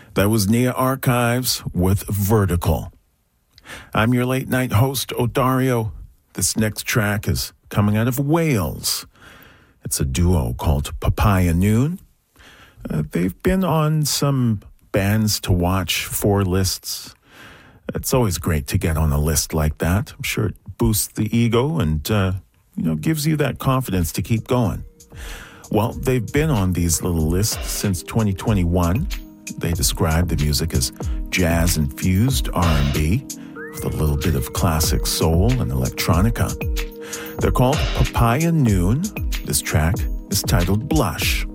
That was Nia Archives with Vertical. I'm your late night host, Odario. This next track is coming out of Wales. It's a duo called Papaya Noon. They've been on some bands to watch for lists. It's always great to get on a list like that. I'm sure it boosts the ego and gives you that confidence to keep going. Well, they've been on these little lists since 2021. They describe the music as jazz-infused R&B with a little bit of classic soul and electronica. They're called Papaya Noon. This track is titled Blush.